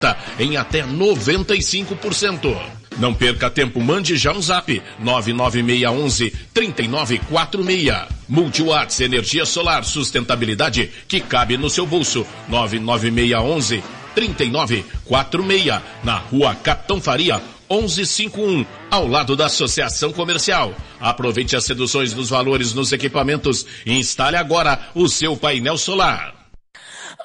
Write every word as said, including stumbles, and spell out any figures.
em até noventa e cinco por cento. Não perca tempo, mande já um zap nove nove seis um um três nove quatro seis. Multiwatts Energia Solar, sustentabilidade que cabe no seu bolso. nove nove seis um um três nove quatro seis, na Rua Capitão Faria onze cinquenta e um, ao lado da Associação Comercial. Aproveite as reduções dos valores nos equipamentos e instale agora o seu painel solar.